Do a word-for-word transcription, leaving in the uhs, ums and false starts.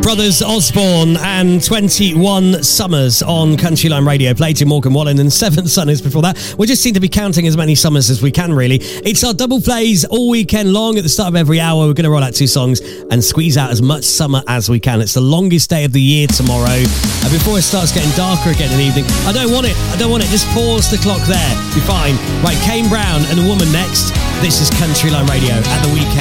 Brothers Osborne and twenty-one Summers on Countryline Radio. Played to Morgan Wallen and seven Summers before that. We just seem to be counting as many summers as we can, really. It's our double plays all weekend long. At the start of every hour, we're going to roll out two songs and squeeze out as much summer as we can. It's the longest day of the year tomorrow. And before it starts getting darker again in the evening, I don't want it. I don't want it. Just pause the clock there. Be fine. Right, Kane Brown and A Woman next. This is Countryline Radio at the weekend.